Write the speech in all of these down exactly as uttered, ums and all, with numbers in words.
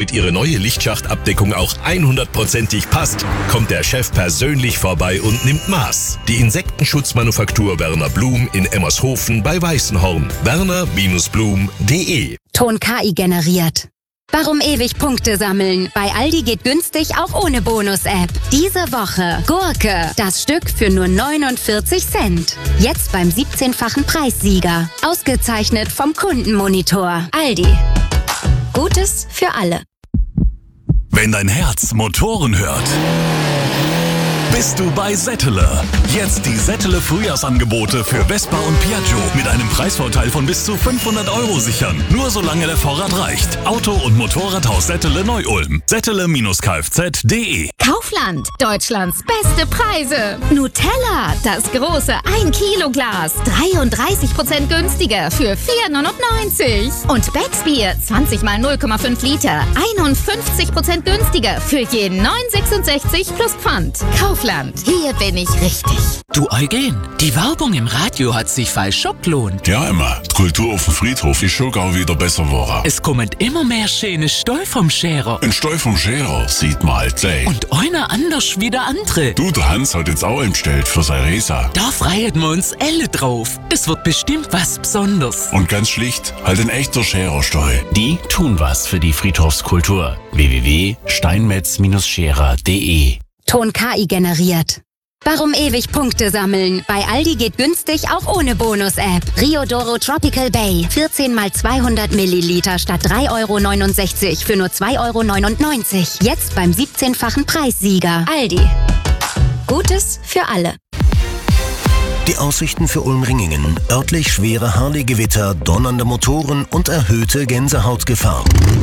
damit Ihre neue Lichtschachtabdeckung auch hundertprozentig passt, kommt der Chef persönlich vorbei und nimmt Maß. Die Insektenschutzmanufaktur Werner Blum in Emmershofen bei Weißenhorn. werner Blum punkt de. Ton K I generiert. Warum ewig Punkte sammeln? Bei Aldi geht günstig auch ohne Bonus-App. Diese Woche Gurke, das Stück für nur neunundvierzig Cent. Jetzt beim siebzehnfachen Preissieger. Ausgezeichnet vom Kundenmonitor. Aldi. Gutes für alle. Wenn dein Herz Motoren hört, bist du bei Settele. Jetzt die Settele Frühjahrsangebote für Vespa und Piaggio mit einem Preisvorteil von bis zu fünfhundert Euro sichern. Nur solange der Vorrat reicht. Auto- und Motorradhaus Settele Neu-Ulm. Settele Kfz punkt de. Kaufland, Deutschlands beste Preise. Nutella, das große ein Kilo Glas, dreiunddreißig Prozent günstiger für vier neunundneunzig. Und Becksbier, zwanzig mal null Komma fünf Liter, einundfünfzig Prozent günstiger für jeden neun sechsundsechzig plus Pfand. Kaufland, hier bin ich richtig. Du Eugen, die Werbung im Radio hat sich falsch schon gelohnt. Ja, immer. Die Kultur auf dem Friedhof ist schon gar wieder besser geworden. Es kommen immer mehr schöne Stall vom Scherer. Ein Stall vom Scherer sieht man halt gleich. Und einer anders wie der andere. Du, der Hans hat jetzt auch bestellt für seine Resa. Da freuen wir uns alle drauf. Das wird bestimmt was Besonderes. Und ganz schlicht, halt ein echter Schererstall. Die tun was für die Friedhofskultur. w w w punkt steinmetz Scherer punkt de. Ton K I generiert. Warum ewig Punkte sammeln? Bei Aldi geht günstig auch ohne Bonus-App. Riodoro Tropical Bay. vierzehn mal zweihundert Milliliter statt drei Euro neunundsechzig für nur zwei Euro neunundneunzig. Jetzt beim siebzehnfachen Preissieger. Aldi. Gutes für alle. Die Aussichten für Ulm-Ringingen. Örtlich schwere Harley-Gewitter, donnernde Motoren und erhöhte Gänsehautgefahr.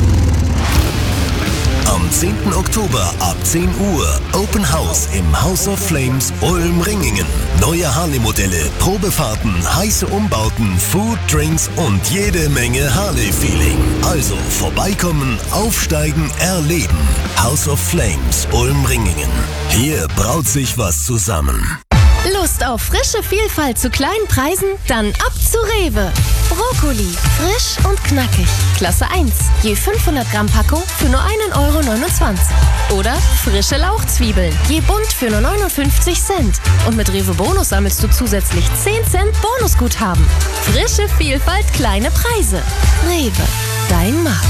Am zehnten Oktober ab zehn Uhr Open House im House of Flames Ulm-Ringingen. Neue Harley-Modelle, Probefahrten, heiße Umbauten, Food, Drinks und jede Menge Harley-Feeling. Also vorbeikommen, aufsteigen, erleben. House of Flames Ulm-Ringingen. Hier braut sich was zusammen. Lust auf frische Vielfalt zu kleinen Preisen? Dann ab zu Rewe. Brokkoli, frisch und knackig. Klasse eins, je fünfhundert Gramm Packung für nur ein Euro neunundzwanzig. Oder frische Lauchzwiebeln, je bunt für nur neunundfünfzig Cent. Und mit Rewe Bonus sammelst du zusätzlich zehn Cent Bonusguthaben. Frische Vielfalt, kleine Preise. Rewe, dein Markt.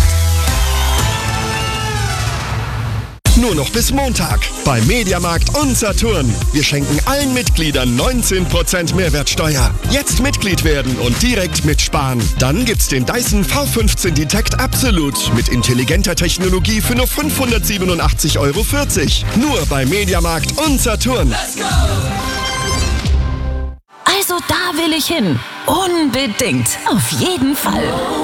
Nur noch bis Montag bei Mediamarkt und Saturn. Wir schenken allen Mitgliedern neunzehn Prozent Mehrwertsteuer. Jetzt Mitglied werden und direkt mitsparen. Dann gibt's den Dyson V fünfzehn Detect Absolute mit intelligenter Technologie für nur fünfhundertsiebenundachtzig Euro vierzig. Nur bei Mediamarkt und Saturn. Let's go! Also da will ich hin. Unbedingt. Auf jeden Fall.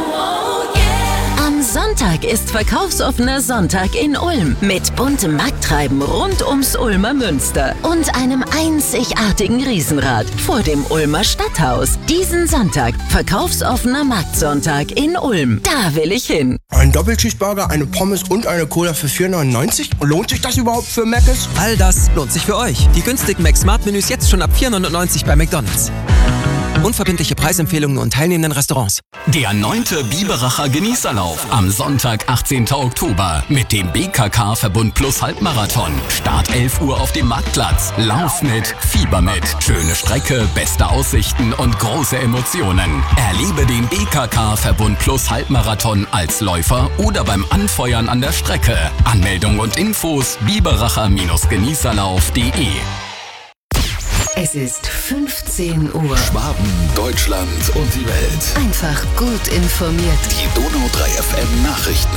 Am Sonntag ist verkaufsoffener Sonntag in Ulm mit buntem Markttreiben rund ums Ulmer Münster und einem einzigartigen Riesenrad vor dem Ulmer Stadthaus. Diesen Sonntag verkaufsoffener Marktsonntag in Ulm. Da will ich hin. Ein Doppelcheeseburger, eine Pommes und eine Cola für vier neunundneunzig? Lohnt sich das überhaupt für Mc's? All das lohnt sich für euch. Die günstigen Mac Smart Menüs jetzt schon ab vier neunundneunzig bei McDonald's. Unverbindliche Preisempfehlungen und teilnehmenden Restaurants. Der neunte Biberacher Genießerlauf am Sonntag, achtzehnten Oktober mit dem B K K-Verbund Plus Halbmarathon. Start elf Uhr auf dem Marktplatz. Lauf mit, Fieber mit. Schöne Strecke, beste Aussichten und große Emotionen. Erlebe den B K K-Verbund Plus Halbmarathon als Läufer oder beim Anfeuern an der Strecke. Anmeldung und Infos biberacher Genießerlauf punkt de. Es ist fünfzehn Uhr. Schwaben, Deutschland und die Welt. Einfach gut informiert. Die Donau drei F M Nachrichten.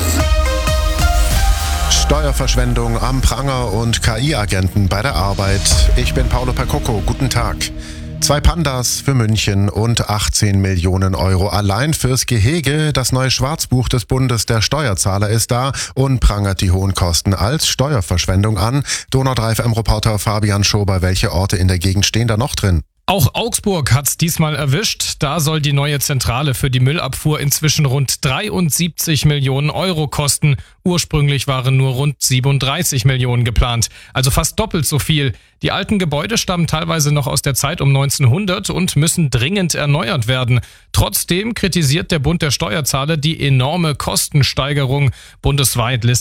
Steuerverschwendung am Pranger und K I-Agenten bei der Arbeit. Ich bin Paolo Percocco. Guten Tag. Zwei Pandas für München und achtzehn Millionen Euro allein fürs Gehege. Das neue Schwarzbuch des Bundes der Steuerzahler ist da und prangert die hohen Kosten als Steuerverschwendung an. Donau drei F M-Reporter Fabian Schober, welche Orte in der Gegend stehen da noch drin? Auch Augsburg hat's diesmal erwischt. Da soll die neue Zentrale für die Müllabfuhr inzwischen rund dreiundsiebzig Millionen Euro kosten. Ursprünglich waren nur rund siebenunddreißig Millionen geplant, also fast doppelt so viel. Die alten Gebäude stammen teilweise noch aus der Zeit um neunzehnhundert und müssen dringend erneuert werden. Trotzdem kritisiert der Bund der Steuerzahler die enorme Kostensteigerung. Bundesweit